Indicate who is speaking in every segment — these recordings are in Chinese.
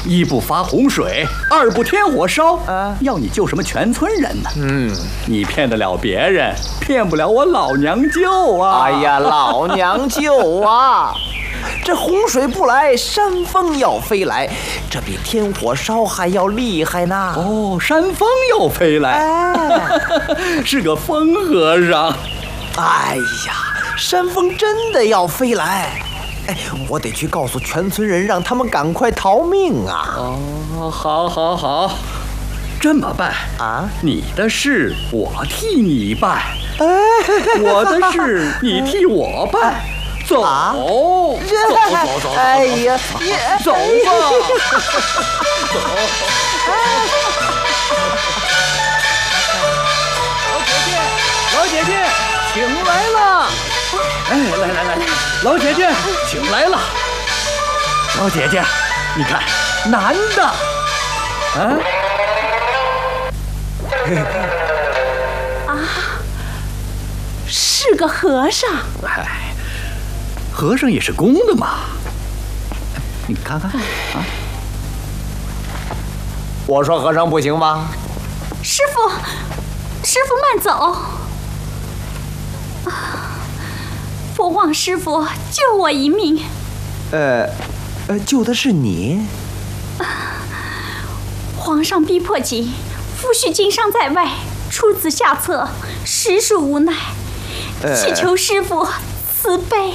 Speaker 1: 一不发洪水，二不添火烧，要你救什么全村人呢？你骗得了别人，骗不了我老娘舅啊！
Speaker 2: 哎呀，老娘舅啊！这洪水不来，山风要飞来，这比天火烧还要厉害呢。
Speaker 1: 哦，山风要飞来，是个疯和尚。
Speaker 2: 哎呀，山风真的要飞来！哎，我得去告诉全村人，让他们赶快逃命啊！
Speaker 1: 哦，好，这么办
Speaker 2: 啊？
Speaker 1: 你的事我替你办，我的事你替我办。走，走，
Speaker 2: 哎呀，
Speaker 1: 走吧，走。老姐姐，请来了。哎，来，老姐姐，请来了。老姐姐，你看，男的，
Speaker 3: 是个和尚。
Speaker 1: 哎，和尚也是公的嘛。你看看啊。
Speaker 2: 我说和尚不行吗？
Speaker 3: 师傅慢走。佛望师傅救我一命。
Speaker 2: 救的是你？
Speaker 3: 皇上逼迫紧，夫婿经商在外，出此下策，实属无奈，祈求师傅慈悲。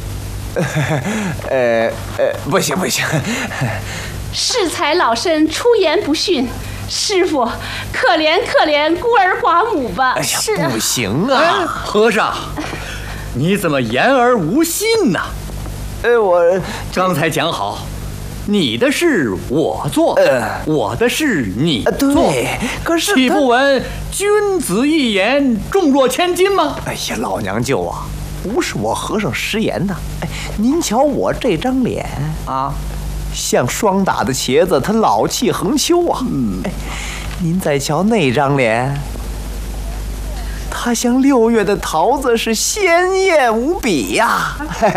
Speaker 2: 不行。
Speaker 4: 适才老身出言不逊，师傅可怜孤儿寡母吧。
Speaker 2: 是不行啊，
Speaker 1: 和尚，你怎么言而无信呢？
Speaker 2: 我
Speaker 1: 刚才讲好，你的事我做，我的事你做。
Speaker 2: 对，可是
Speaker 1: 岂不闻君子一言，重若千斤吗？
Speaker 2: 哎呀，老娘舅啊，不是我和尚食言呐。哎，您瞧我这张脸啊，像霜打的茄子，它老气横秋啊。哎，您再瞧那张脸，它像6月的桃子，是鲜艳无比呀。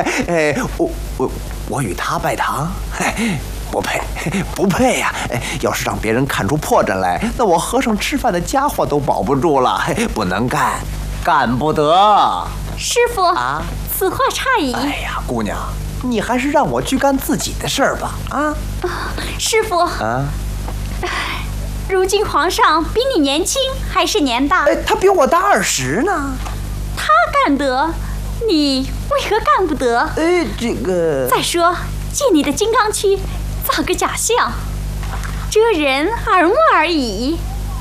Speaker 2: 我与他拜堂，不配呀！要是让别人看出破绽来，那我和尚吃饭的家伙都保不住了。不能干不得。
Speaker 3: 师傅啊，此话差矣。
Speaker 2: 哎呀，姑娘，你还是让我去干自己的事儿吧。
Speaker 3: 师傅啊，如今皇上比你年轻还是年大？
Speaker 2: 他比我大20呢。
Speaker 3: 他干得，你为何干不得？
Speaker 2: 这个……
Speaker 3: 再说，借你的金刚躯造个假象，遮人耳目而已。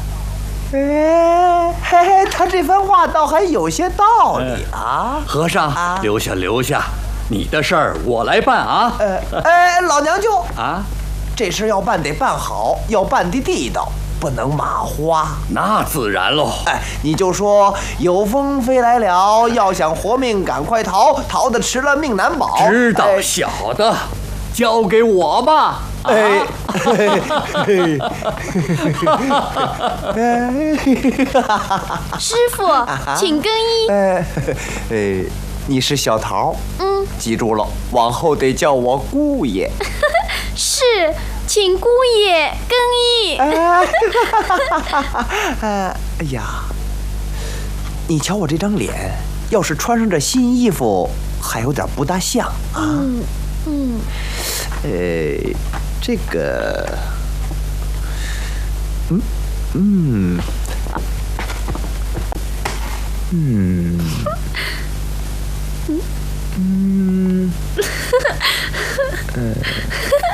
Speaker 2: 他这番话倒还有些道理啊。
Speaker 1: 和尚，留下，你的事儿我来办啊。
Speaker 2: 老娘舅
Speaker 1: 啊，
Speaker 2: 这事要办得办好，要办得地道，不能马虎。
Speaker 1: 那自然喽。
Speaker 2: 你就说有风飞来了，要想活命赶快逃，逃得迟了命难保。
Speaker 1: 知道，小的，交给我吧。
Speaker 3: 师傅，请更衣。
Speaker 2: 你是小桃，记住了，往后得叫我姑爷。
Speaker 3: 是，请姑爷更衣。
Speaker 2: 哎呀，你瞧我这张脸，要是穿上这新衣服，还有点不大像啊。这个，